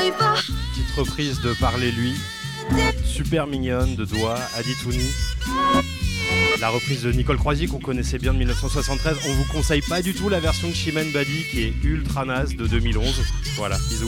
Petite reprise de Parler lui, super mignonne, de Doigt, Aditouni. La reprise de Nicole Croisy qu'on connaissait bien de 1973. On vous conseille pas du tout la version de Chimène Badi qui est ultra naze de 2011. Voilà, bisous.